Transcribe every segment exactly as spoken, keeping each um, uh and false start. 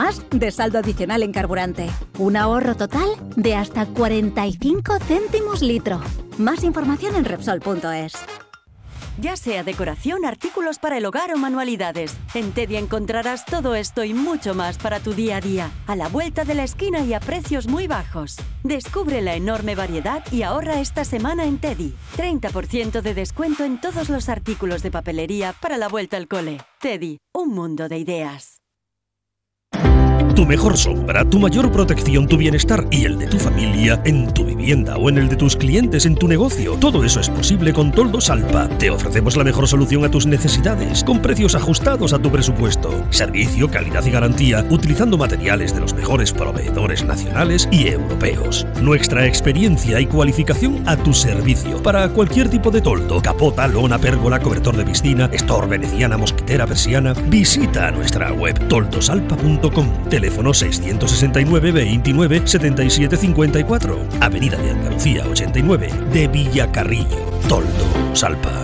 más de saldo adicional en carburante. Un ahorro total de hasta cuarenta y cinco céntimos litro. Más información en Repsol punto es. Ya sea decoración, artículos para el hogar o manualidades, en Teddy encontrarás todo esto y mucho más para tu día a día, a la vuelta de la esquina y a precios muy bajos. Descubre la enorme variedad y ahorra esta semana en Teddy. treinta por ciento de descuento en todos los artículos de papelería para la vuelta al cole. Teddy, un mundo de ideas. Tu mejor sombra, tu mayor protección, tu bienestar y el de tu familia en tu vivienda o en el de tus clientes en tu negocio. Todo eso es posible con Toldos Alpa. Te ofrecemos la mejor solución a tus necesidades, con precios ajustados a tu presupuesto. Servicio, calidad y garantía, utilizando materiales de los mejores proveedores nacionales y europeos. Nuestra experiencia y cualificación a tu servicio para cualquier tipo de toldo, capota, lona, pérgola, cobertor de piscina, estor, veneciana, mosquitera, persiana. Visita nuestra web toldosalpa punto com. Teléfono seiscientos sesenta y nueve, veintinueve, setenta y siete cincuenta y cuatro. Avenida de Andalucía ochenta y nueve de Villacarrillo. Toldos Alpa.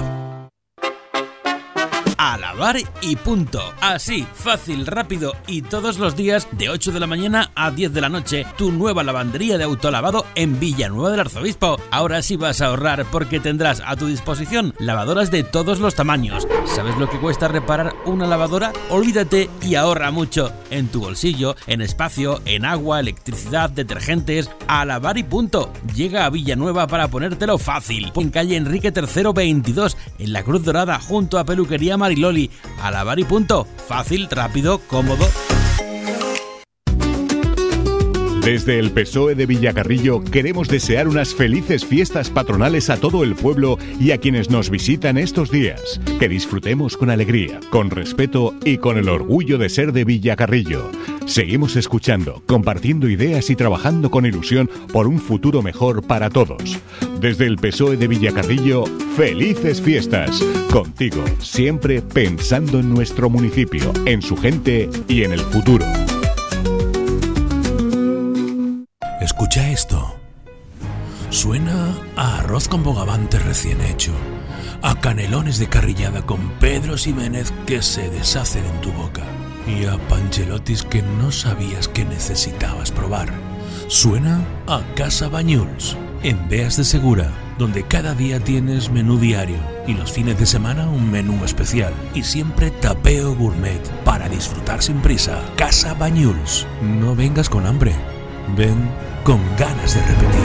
A lavar y punto. Así, fácil, rápido y todos los días de ocho de la mañana a diez de la noche. Tu nueva lavandería de autolavado en Villanueva del Arzobispo. Ahora sí vas a ahorrar porque tendrás a tu disposición lavadoras de todos los tamaños. ¿Sabes lo que cuesta reparar una lavadora? Olvídate y ahorra mucho. En tu bolsillo, en espacio, en agua, electricidad, detergentes. A lavar y punto. Llega a Villanueva para ponértelo fácil. En calle Enrique tercero veintidós, en la Cruz Dorada, junto a Peluquería Mariloli. A lavar y punto. Fácil, rápido, cómodo. Desde el P S O E de Villacarrillo queremos desear unas felices fiestas patronales a todo el pueblo y a quienes nos visitan estos días. Que disfrutemos con alegría, con respeto y con el orgullo de ser de Villacarrillo. Seguimos escuchando, compartiendo ideas y trabajando con ilusión por un futuro mejor para todos. Desde el P S O E de Villacarrillo, felices fiestas. Contigo, siempre pensando en nuestro municipio, en su gente y en el futuro. Escucha esto. Suena a arroz con bogavante recién hecho, a canelones de carrillada con Pedro Ximénez que se deshacen en tu boca y a panchelotis que no sabías que necesitabas probar. Suena a Casa Bañuls, en Beas de Segura, donde cada día tienes menú diario y los fines de semana un menú especial y siempre tapeo gourmet para disfrutar sin prisa. Casa Bañuls. No vengas con hambre, ven con ganas de repetir.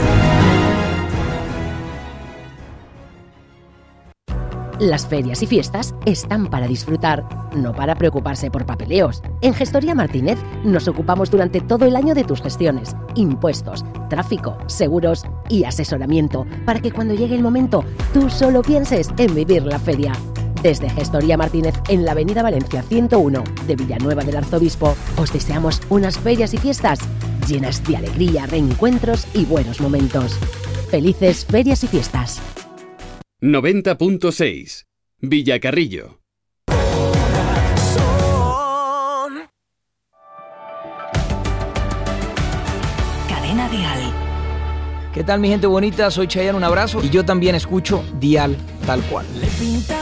Las ferias y fiestas están para disfrutar, no para preocuparse por papeleos. En Gestoría Martínez nos ocupamos durante todo el año de tus gestiones, impuestos, tráfico, seguros y asesoramiento, para que cuando llegue el momento tú solo pienses en vivir la feria. Desde Gestoría Martínez en la avenida Valencia ciento uno de Villanueva del Arzobispo, os deseamos unas ferias y fiestas llenas de alegría, reencuentros y buenos momentos. Felices ferias y fiestas. noventa punto seis Villacarrillo. Cadena Dial. ¿Qué tal, mi gente bonita? Soy Chayanne, un abrazo. Y yo también escucho Dial tal cual.